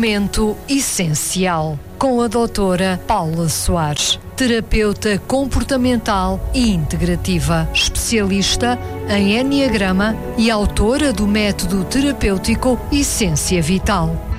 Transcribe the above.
Momento Essencial, com a doutora Paula Soares, terapeuta comportamental e integrativa, especialista em Enneagrama e autora do método terapêutico Essência Vital.